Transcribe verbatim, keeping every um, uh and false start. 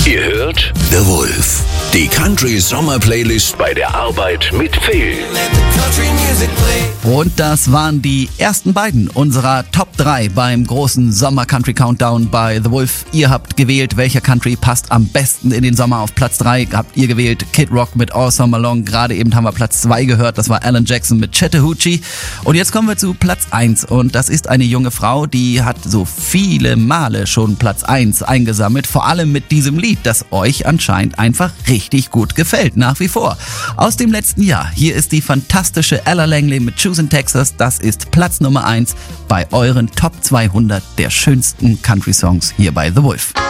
Ihr hört The Wolf, die Country Sommer Playlist bei der Arbeit mit Phil. Und das waren die ersten beiden unserer Top drei beim großen Sommer Country Countdown bei The Wolf. Ihr habt gewählt, welcher Country passt am besten in den Sommer. Auf Platz drei habt ihr gewählt Kid Rock mit All Summer Long. Gerade eben haben wir Platz zwei gehört, das war Alan Jackson mit Chattahoochee. Und jetzt kommen wir zu Platz eins und das ist eine junge Frau, die hat so viele Male schon Platz eins eingesammelt. Vor allem mit diesem Lied, das euch anscheinend einfach richtig gut gefällt, nach wie vor. Aus dem letzten Jahr, hier ist die fantastische Ella Langley mit Choosing Texas. Das ist Platz Nummer eins bei euren Top zweihundert der schönsten Country-Songs hier bei The Wolf.